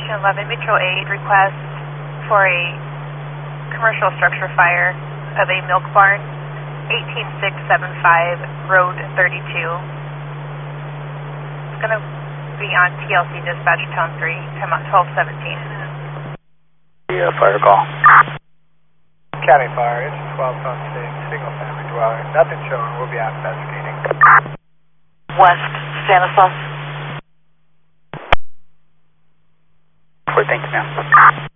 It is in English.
Station 11, Mutual Aid request for a commercial structure fire of a milk barn, 18675 Road 32. It's going to be on TLC dispatch tone 3, time out 1217. Yeah, fire call. County Fire, it's 12 on 6, single family dwelling. Nothing showing, we'll be out investigating. West Stanislaus. Thank you, ma'am.